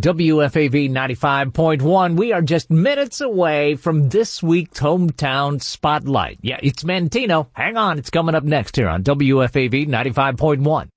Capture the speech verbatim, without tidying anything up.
W F A V ninety-five point one. We are just minutes away from this week's Hometown Spotlight. Yeah, it's Mantino. Hang on. It's coming up next here on W F A V ninety-five point one.